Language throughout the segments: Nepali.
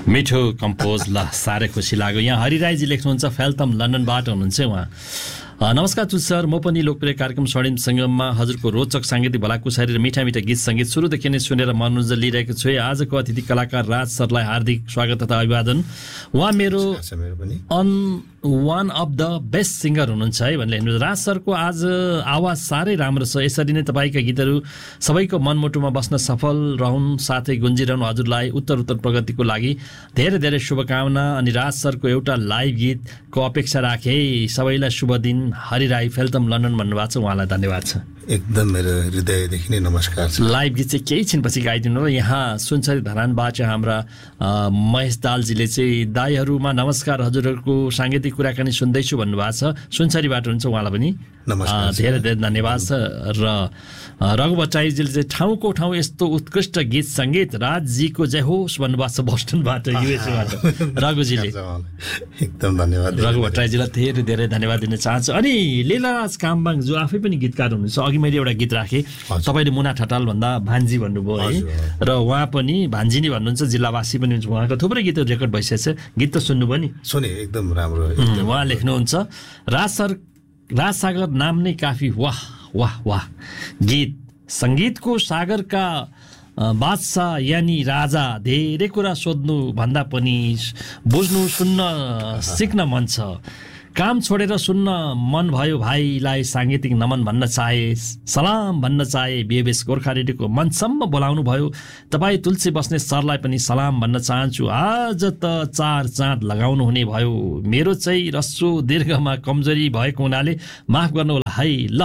मिठो कम्पोज ल साह्रै खुसी लाग्यो। यहाँ हरिराईजी लेख्नुहुन्छ फेल्तम लन्डनबाट हुनुहुन्छ उहाँ। नमस्कार चुत सर, म पनि लोकप्रिय कार्यक्रम स्वर्णिम सङ्गममा हजुरको रोचक साङ्गीतिक भलाकुसारी र मिठा मिठा गीत सङ्गीत सुरुदेखि नै सुनेर मनोरञ्जन लिइरहेको छु। आजको अतिथि कलाकार राज सरलाई हार्दिक स्वागत तथा अभिवादन। उहाँ मेरो one of the best singer हुनुहुन्छ है भन्ने लेख्नुहुन्छ। राज सरको आज आवाज साह्रै राम्रो छ। यसरी नै तपाईँका गीतहरू सबैको मनमुटुमा बस्न सफल रहन्, साथै गुन्जिरहनु। हजुरलाई उत्तर प्रगतिको लागि धेरै धेरै शुभकामना। अनि राज सरको एउटा लाइभ गीतको अपेक्षा राखे। सबैलाई शुभ दिन। हरिराई फेल्तम लन्डन भन्नुभएको छ, उहाँलाई धन्यवाद छ। एकदम मेरो हृदयदेखि नै नमस्कार छ। लाइभ गीत चाहिँ केही छिनपछि गाइदिनु। यहाँ सुनसरी धरानबाट हाम्रा महेश दालजीले चाहिँ दाईहरूमा नमस्कार, हजुरहरूको साङ्गीतिक कुराकानी सुन्दैछु भन्नुभएको छ। सुनसरीबाट हुन्छ, उहाँलाई पनि धेरै धेरै धन्यवाद छ। र रघु भट्टराईजीले चाहिँ ठाउँको ठाउँ यस्तो उत्कृष्ट गीत सङ्गीत राजजीको जय होस् भन्नुभएको छ बोस्टनबाट, युएसएबाट रघुजीले। एकदम धन्यवाद रघु भट्टराईजीलाई धेरै धेरै धन्यवाद दिन चाहन्छु। अनि लीलाराज कामबाङ जो आफै पनि गीतकार हुनुहुन्छ, अघि मैले एउटा गीत राखेँ, तपाईँले मुना ठटाल भन्दा भान्जी भन्नुभयो है, र उहाँ पनि भान्जी नै भन्नुहुन्छ, जिल्लावासी पनि हुन्छ। उहाँको थुप्रै गीतहरू रेकर्ड भइसकेको छ, गीत त सुन्नुभयो नि? सुने, एकदम राम्रो। उहाँ लेख्नुहुन्छ राज सागर नाम नै काफी वाह वाह वाह। गीत सङ्गीतको सागरका बादशाह यानि राजा, धेरै कुरा सोध्नु भन्दा पनि बुझ्नु सुन्न सिक्न मन छ। काम छोडेर सुन्न मन भयो भाइलाई साङ्गीतिक नमन भन्न चाहे, सलाम भन्न चाहे। बेबेस गोर्खा रेडियोको मञ्चसम्म बोलाउनु भयो। तपाईँ तुलसी बस्ने सरलाई पनि सलाम भन्न चाहन्छु। आज त 4 चाँद लगाउनु हुने भयो। मेरो चाहिँ रस्सु दीर्घमा कमजोरी भएको हुनाले माफ गर्नु होला है। ल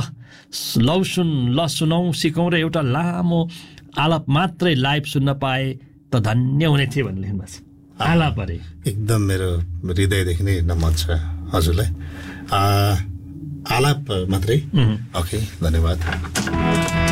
सुनौ सिकौँ र एउटा लामो आलाप मात्रै लाइभ सुन्न पाए त धन्य हुने थियो भन्ने लेख्नु भएको छ। आलाप अरे एकदम मेरो हृदयदेखि नै नमन छ हजुरलाई। आलाप मात्रै। ओके, धन्यवाद।